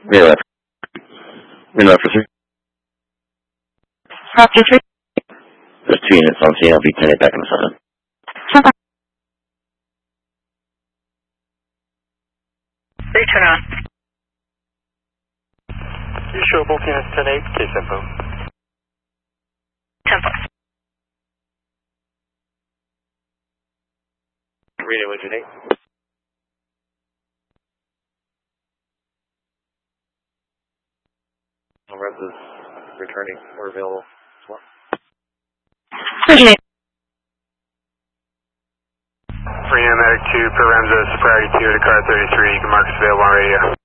Relay. Relay for 3. Copy 3. There's 2 units on scene. I'll be 10 back in a second. Okay. They turn on. You show both units 10-8, case info. Tempo. Radio Agent 8. Res is returning or available as well. Okay. Medic 2 per Remza, priority 2 to car 33. You can mark us available on radio.